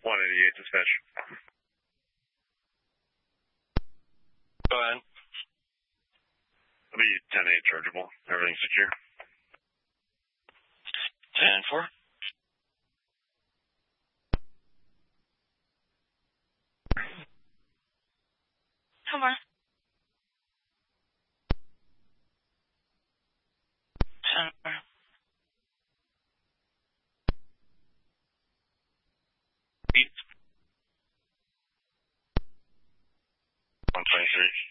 188 dispatch. Go ahead. I'll be 10-8 chargeable. Everything's secure. 10-4. Come on. 10-4. 123.